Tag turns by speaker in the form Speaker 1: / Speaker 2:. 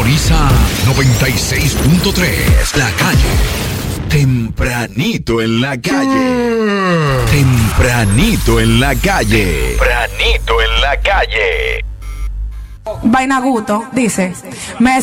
Speaker 1: Sintoniza 96.3 La Calle. Tempranito en la calle. Tempranito en la calle. Tempranito en la calle.
Speaker 2: Vaina Guto dice, me